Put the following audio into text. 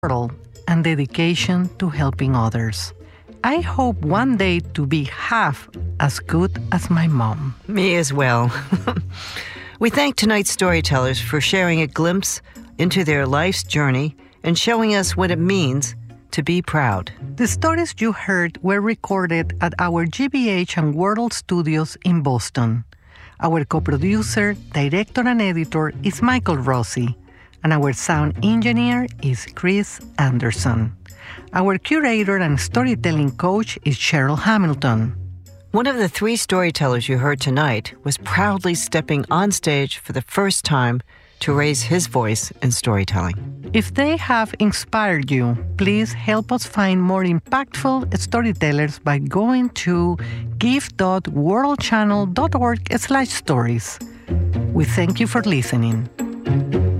world and dedication to helping others. I hope one day to be half as good as my mom. Me as well. We thank tonight's storytellers for sharing a glimpse into their life's journey and showing us what it means to be proud. The stories you heard were recorded at our GBH and World Studios in Boston. Our co-producer, director, and editor is Michael Rossi, and our sound engineer is Chris Anderson. Our curator and storytelling coach is Cheryl Hamilton. One of the 3 storytellers you heard tonight was proudly stepping on stage for the first time to raise his voice in storytelling. If they have inspired you, please help us find more impactful storytellers by going to give.worldchannel.org/stories. We thank you for listening.